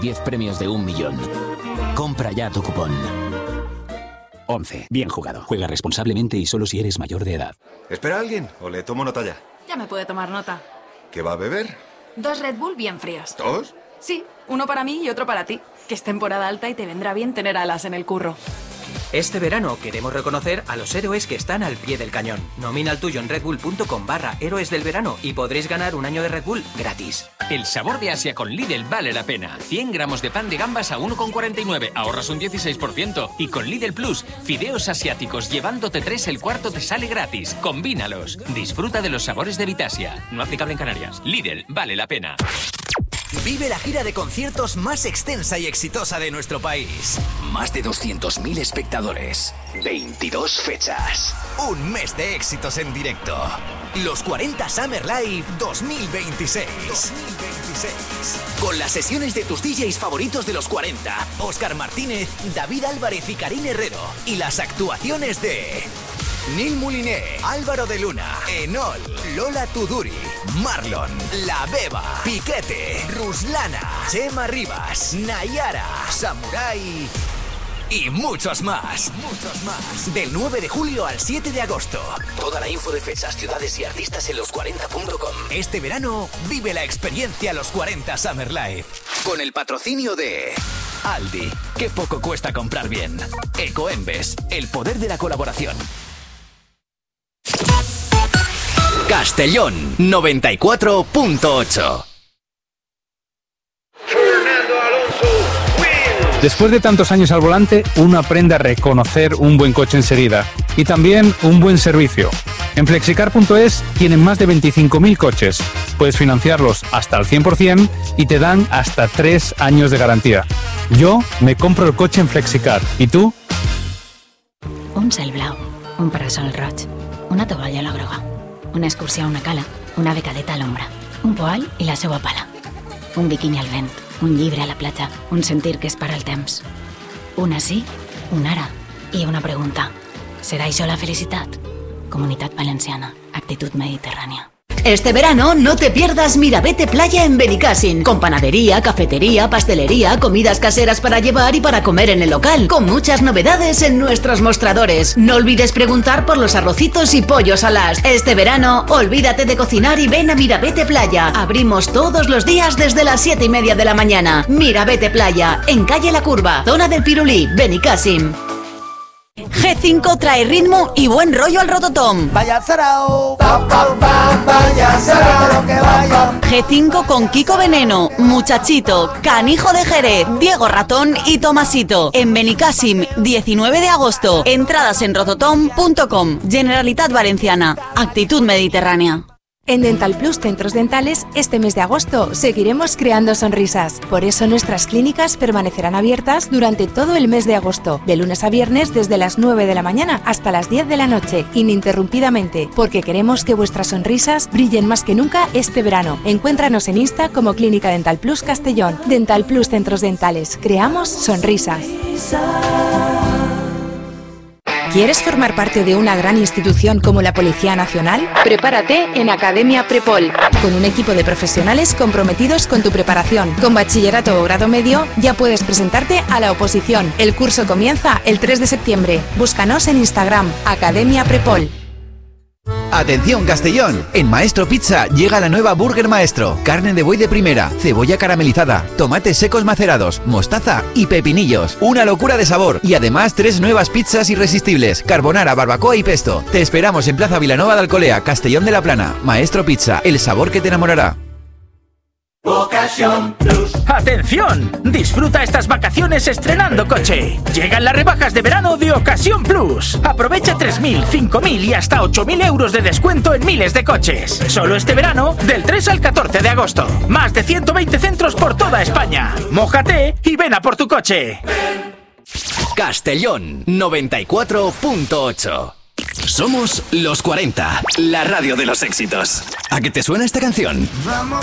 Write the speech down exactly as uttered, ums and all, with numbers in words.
diez premios de un millón. Compra ya tu cupón. once. Bien jugado. Juega responsablemente y solo si eres mayor de edad. ¿Espera a alguien o le tomo nota ya? Ya me puede tomar nota. ¿Qué va a beber? Dos Red Bull bien fríos. ¿Dos? Sí, uno para mí y otro para ti. Que es temporada alta y te vendrá bien tener alas en el curro. Este verano queremos reconocer a los héroes que están al pie del cañón. Nomina el tuyo en redbull.com barra héroes del verano y podréis ganar un año de Red Bull gratis. El sabor de Asia con Lidl vale la pena. cien gramos de pan de gambas a uno con cuarenta y nueve, ahorras un dieciséis por ciento. Y con Lidl Plus, fideos asiáticos llevándote tres, el cuarto te sale gratis. Combínalos. Disfruta de los sabores de Vitasia. No aplicable en Canarias. Lidl vale la pena. Vive la gira de conciertos más extensa y exitosa de nuestro país. Más de doscientos mil espectadores. veintidós fechas. Un mes de éxitos en directo. Los cuarenta Summer Live dos mil veintiséis. dos mil veintiséis. Con las sesiones de tus D Js favoritos de los cuarenta. Óscar Martínez, David Álvarez y Karin Herrero. Y las actuaciones de... Neil Mouliné, Álvaro de Luna, Enol, Lola Tuduri, Marlon, La Beba, Piquete, Ruslana, Chema Rivas, Nayara, Samurai y muchos más. Muchos más. Del nueve de julio al siete de agosto. Toda la info de fechas, ciudades y artistas en los cuarenta punto com. Este verano vive la experiencia Los cuarenta Summer Live. Con el patrocinio de... Aldi, qué poco cuesta comprar bien. Ecoembes, el poder de la colaboración. Castellón noventa y cuatro punto ocho. Después de tantos años al volante, uno aprende a reconocer un buen coche enseguida y también un buen servicio. En Flexicar punto es tienen más de veinticinco mil coches. Puedes financiarlos hasta al cien por ciento y te dan hasta tres años de garantía. Yo me compro el coche en Flexicar. ¿Y tú? Un cel blau, un parasol roig, una tovalla a la groga, una excursió a una cala, una becadeta a l'ombra, un poal i la seua pala, un biquini al vent, un llibre a la platja, un sentir que es para el temps. Una sí, un ara i una pregunta. Serà això la felicitat? Comunitat Valenciana, actitud mediterránea. Este verano no te pierdas Mirabete Playa en Benicàssim, con panadería, cafetería, pastelería, comidas caseras para llevar y para comer en el local, con muchas novedades en nuestros mostradores. No olvides preguntar por los arrocitos y pollos alas. Este verano, olvídate de cocinar y ven a Mirabete Playa. Abrimos todos los días desde las siete y media de la mañana. Mirabete Playa, en calle La Curva, zona del Pirulí, Benicàssim. G cinco trae ritmo y buen rollo al Rototom. Vaya sarao, pa, pa, pa, vaya sarao, que vaya. G cinco con Kiko Veneno, Muchachito, Canijo de Jerez, Diego Ratón y Tomasito. En Benicàssim, diecinueve de agosto. Entradas en rototom punto com. Generalitat Valenciana. Actitud mediterránea. En Dental Plus Centros Dentales, este mes de agosto seguiremos creando sonrisas. Por eso nuestras clínicas permanecerán abiertas durante todo el mes de agosto, de lunes a viernes desde las nueve de la mañana hasta las diez de la noche, ininterrumpidamente, porque queremos que vuestras sonrisas brillen más que nunca este verano. Encuéntranos en Insta como Clínica Dental Plus Castellón. Dental Plus Centros Dentales, creamos sonrisas. ¿Quieres formar parte de una gran institución como la Policía Nacional? Prepárate en Academia Prepol, con un equipo de profesionales comprometidos con tu preparación. Con bachillerato o grado medio ya puedes presentarte a la oposición. El curso comienza el tres de septiembre. Búscanos en Instagram, Academia Prepol. Atención Castellón, en Maestro Pizza llega la nueva Burger Maestro, carne de buey de primera, cebolla caramelizada, tomates secos macerados, mostaza y pepinillos. Una locura de sabor y además tres nuevas pizzas irresistibles, carbonara, barbacoa y pesto. Te esperamos en Plaza Vilanova de Alcolea, Castellón de la Plana. Maestro Pizza, el sabor que te enamorará. Ocasión Plus. ¡Atención! Disfruta estas vacaciones estrenando coche. Llegan las rebajas de verano de Ocasión Plus. Aprovecha tres mil, cinco mil y hasta ocho mil euros de descuento en miles de coches. Solo este verano, del tres al catorce de agosto. Más de ciento veinte centros por toda España. Mójate y ven a por tu coche. Castellón noventa y cuatro punto ocho. Somos Los cuarenta, la radio de los éxitos. ¿A qué te suena esta canción? Vamos